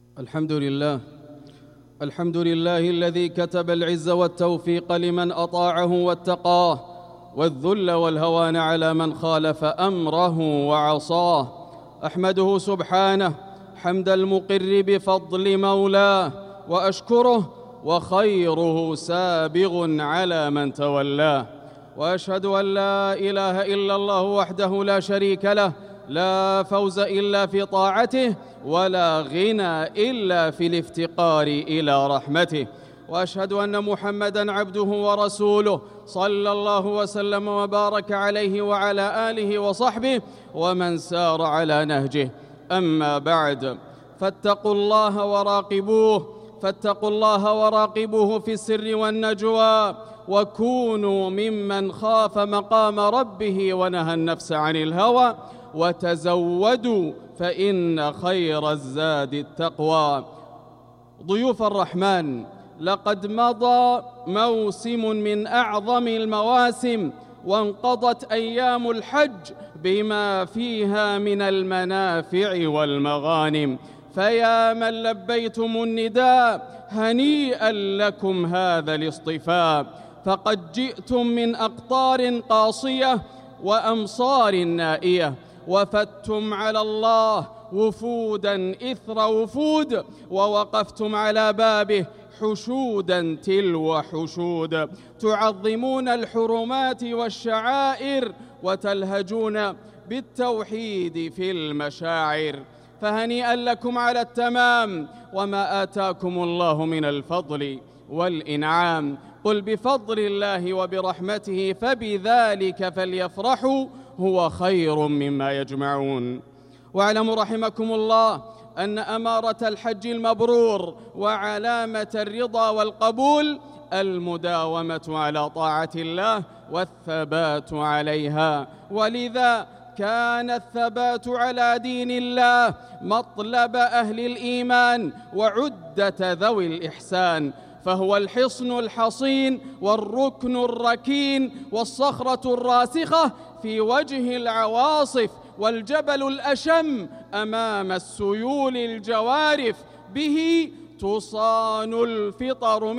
الحمد لله. الحمد لله الذي كتب العز والتوفيق لمن أطاعه واتقاه، والذل والهوان على من خالف أمره وعصاه. أحمده سبحانه حمد المقر بفضل مولاه، وأشكره وخيره سابغ على من تولاه. وأشهد أن لا إله إلا الله وحده لا شريك له، لا فوز إلا في طاعته، ولا غنى إلا في الافتقار إلى رحمته. وأشهد أن محمدًا عبده ورسوله، صلى الله وسلم وبارك عليه وعلى آله وصحبه ومن سار على نهجه. أما بعد، فاتقوا الله وراقبوه في السر والنجوى، وكونوا ممن خاف مقام ربه ونهى النفس عن الهوى، وتزودوا فإن خير الزاد التقوى. ضيوف الرحمن، لقد مضى موسم من أعظم المواسم، وانقضت أيام الحج بما فيها من المنافع والمغانم. فيا من لبيتم النداء، هنيئا لكم هذا الاصطفاء، فقد جئتم من أقطار قاصية وأمصار نائية، وفدتم على الله وفودا إثر وفود، ووقفتم على بابه حشودا تلو حشود، تعظمون الحرمات والشعائر، وتلهجون بالتوحيد في المشاعر. فهنيئا لكم على التمام وما آتاكم الله من الفضل والإنعام. قل بفضل الله وبرحمته فبذلك فليفرحوا هو خير مما يجمعون. واعلموا رحمكم الله أن أمارة الحج المبرور وعلامة الرضا والقبول المداومة على طاعة الله والثبات عليها، ولذا كان الثبات على دين الله مطلب أهل الإيمان وعدة ذوي الإحسان، فهو الحصن الحصين والركن الركين والصخرة الراسخة في وجه العواصف، والجبل الأشم أمام السيول الجوارف. به تصان الفطر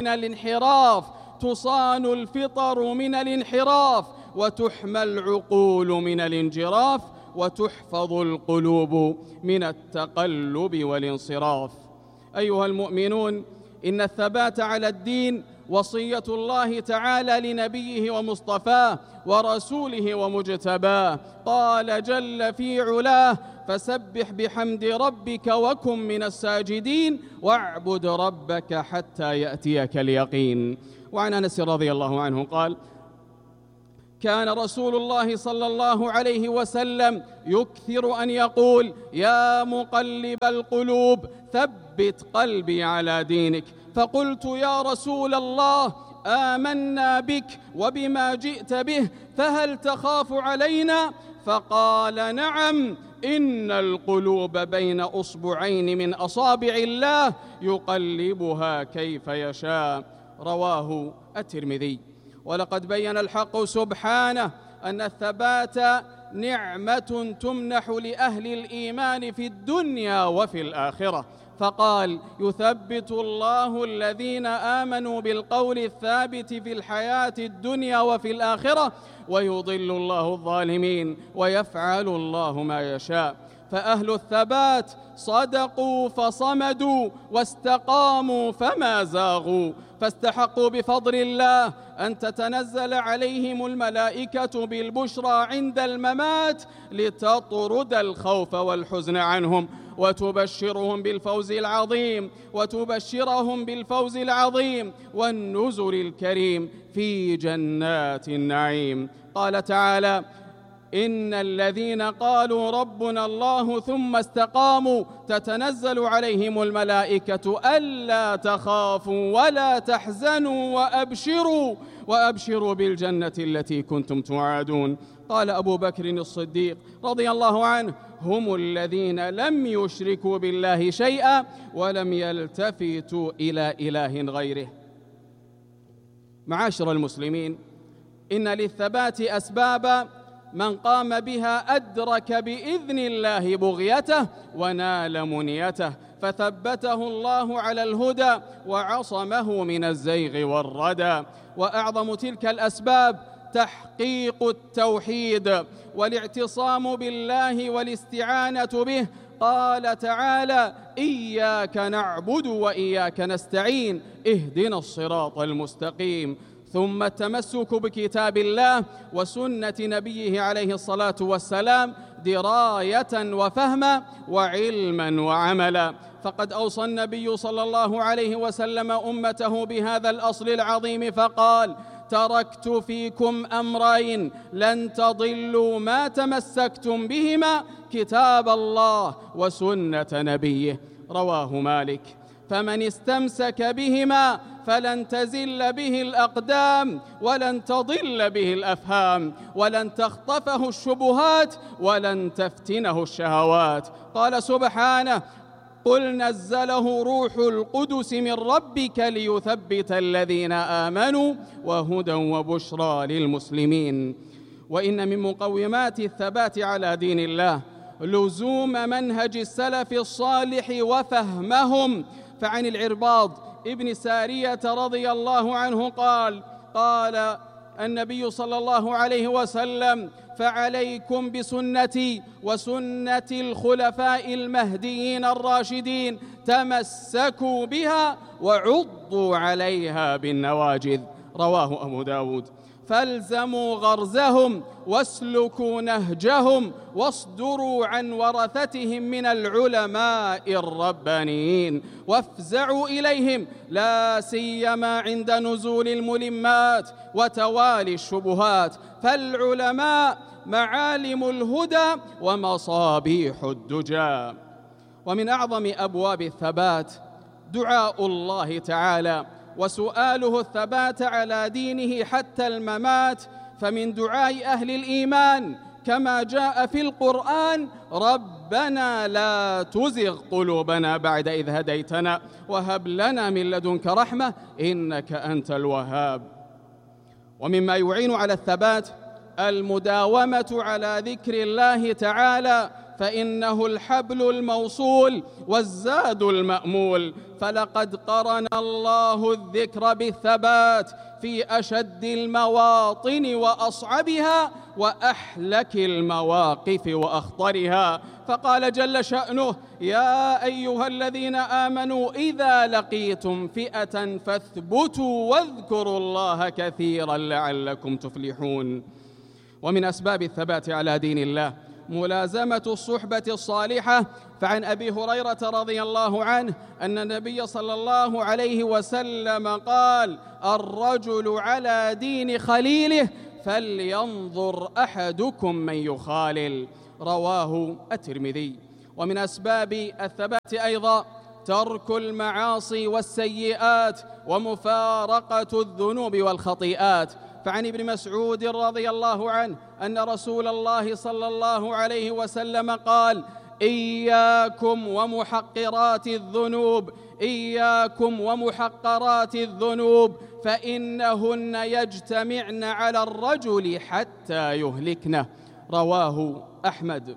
من الانحراف، وتحمى العقول من الانجراف، وتحفظ القلوب من التقلب والانصراف. أيها المؤمنون، إن الثبات على الدين وصية الله تعالى لنبيه ومصطفاه ورسوله ومجتباه. قال جل في علاه: فسبح بحمد ربك وكن من الساجدين واعبد ربك حتى يأتيك اليقين. وعن أنس رضي الله عنه قال: كان رسول الله صلى الله عليه وسلم يكثر أن يقول: يا مقلب القلوب ثبت قلبي على دينك. فقلت: يا رسول الله، آمنا بك وبما جئت به، فهل تخاف علينا؟ فقال: نعم، إن القلوب بين أصبعين من أصابع الله يقلبها كيف يشاء. رواه الترمذي. ولقد بين الحق سبحانه أن الثبات نعمة تمنح لأهل الإيمان في الدنيا وفي الآخرة، فقال: يثبت الله الذين آمنوا بالقول الثابت في الحياة الدنيا وفي الآخرة، ويضل الله الظالمين، ويفعل الله ما يشاء. فأهل الثبات صدقوا فصمدوا، واستقاموا فما زاغوا، فاستحقوا بفضل الله أن تتنزل عليهم الملائكة بالبشرى عند الممات لتطرد الخوف والحزن عنهم، وتبشرهم بالفوز العظيم والنزل الكريم في جنات النعيم. قال تعالى: إن الذين قالوا ربنا الله ثم استقاموا تتنزل عليهم الملائكة ألا تخافوا ولا تحزنوا وأبشروا بالجنة التي كنتم توعدون. قال أبو بكر الصديق رضي الله عنه: هم الذين لم يشركوا بالله شيئا ولم يلتفتوا إلى إله غيره. معاشر المسلمين، إن للثبات أسبابا من قام بها أدرك بإذن الله بغيته ونال منيته، فثبته الله على الهدى وعصمه من الزيغ والردى. وأعظم تلك الأسباب تحقيق التوحيد والاعتصام بالله والاستعانة به. قال تعالى: إياك نعبد وإياك نستعين اهدنا الصراط المستقيم. ثم التمسك بكتاب الله وسنة نبيه عليه الصلاة والسلام دراية وفهما وعلما وعملا. فقد أوصى النبي صلى الله عليه وسلم أمته بهذا الأصل العظيم فقال: تركت فيكم أمرين لن تضلوا ما تمسكتم بهما، كتاب الله وسنة نبيه. رواه مالك. فمن استمسك بهما فلن تزل به الأقدام ولن تضل به الأفهام ولن تخطفه الشبهات ولن تفتنه الشهوات. قال سبحانه: قل نزله روح القدس من ربك ليثبت الذين آمنوا وهدى وبشرى للمسلمين. وإن من مقومات الثبات على دين الله لزوم منهج السلف الصالح وفهمهم. فعن العرباض ابن سارية رضي الله عنه قال النبي صلى الله عليه وسلم: فعليكم بسنتي وسنة الخلفاء المهديين الراشدين، تمسكوا بها وعضوا عليها بالنواجذ. رواه أبو داود. فالزموا غرزهم واسلكوا نهجهم واصدروا عن ورثتهم من العلماء الربانيين وافزعوا إليهم، لا سيما عند نزول الملمات وتوالي الشبهات، فالعلماء معالم الهدى ومصابيح الدجى. ومن أعظم أبواب الثبات دعاء الله تعالى وسؤاله الثبات على دينه حتى الممات. فمن دعاء أهل الإيمان كما جاء في القرآن: ربنا لا تزغ قلوبنا بعد إذ هديتنا وهب لنا من لدنك رحمة إنك أنت الوهاب. ومما يعين على الثبات المداومة على ذكر الله تعالى، فإنه الحبل الموصول والزاد المأمول. فلقد قرن الله الذكر بالثبات في أشد المواطن وأصعبها وأحلك المواقف وأخطرها. فقال جل شأنه: يا أيها الذين آمنوا إذا لقيتم فئة فاثبتوا واذكروا الله كثيرا لعلكم تفلحون. ومن أسباب الثبات على دين الله ملازمة الصحبة الصالحة. فعن أبي هريرة رضي الله عنه أن النبي صلى الله عليه وسلم قال: الرجل على دين خليله فلينظر أحدكم من يخالل. رواه الترمذي. ومن أسباب الثبات أيضا ترك المعاصي والسيئات ومفارقة الذنوب والخطيئات. فعن ابن مسعود رضي الله عنه أن رسول الله صلى الله عليه وسلم قال: إياكم ومحقرات الذنوب، إياكم ومحقرات الذنوب، فإنهن يجتمعن على الرجل حتى يهلكنه. رواه أحمد.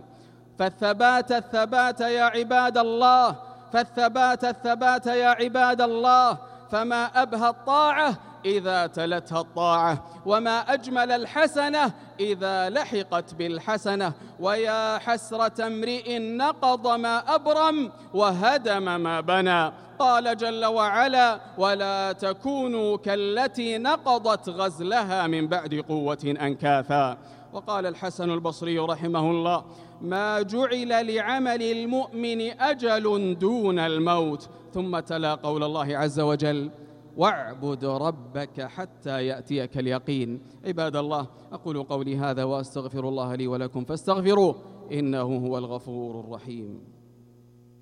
فالثبات يا عباد الله، فالثبات يا عباد الله، فما أبهى الطاعة إذا تلتها الطاعة، وما أجمل الحسنة إذا لحقت بالحسنة، ويا حسرة امرئ نقض ما أبرم وهدم ما بنى. قال جل وعلا: ولا تكونوا كالتي نقضت غزلها من بعد قوة أنكاثا. وقال الحسن البصري رحمه الله: ما جعل لعمل المؤمن أجل دون الموت. ثم تلا قول الله عز وجل: واعبد ربك حتى يأتيك اليقين. عباد الله، أقول قولي هذا وأستغفر الله لي ولكم فاستغفروه إنه هو الغفور الرحيم.